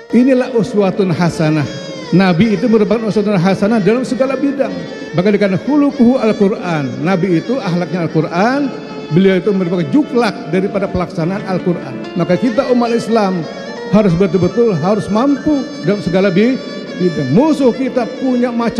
Inilah uswatun hasanah. Nabi itu merupakan uswatun hasanah dalam segala bidang. Bahkan dikatakan khuluquhu Al-Quran. Nabi itu akhlaknya Al-Quran. Beliau itu merupakan juklak daripada pelaksanaan Al-Quran. Maka kita umat Islam harus betul-betul harus mampu dalam segala bidang. Musuh kita punya macam